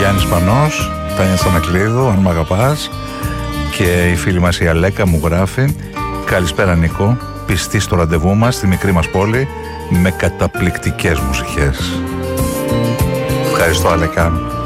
Γιάννης Πανός, Τάνια Στανακλείδου, αν μ' αγαπάς. Και η φίλη μας η Αλέκα μου γράφει: καλησπέρα Νίκο, πιστή στο ραντεβού μας στη μικρή μας πόλη με καταπληκτικές μουσικές. Ευχαριστώ Αλέκα.